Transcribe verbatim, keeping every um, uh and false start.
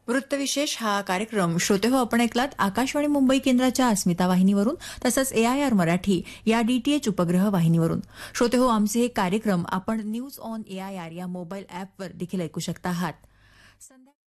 वृत्तविशेष हा कार्यक्रम श्रोते हो आपण ऐकलात आकाशवाणी मुंबई केंद्राच्या अस्मिता वाहिनीवरून तसंच एआयआर मराठी या डीटीएच उपग्रह वाहिनीवरून. श्रोते हो आमचे हे कार्यक्रम आपण न्यूज ऑन एआयआर या मोबाईल ॲपवर देखील ऐकू शकता आहात.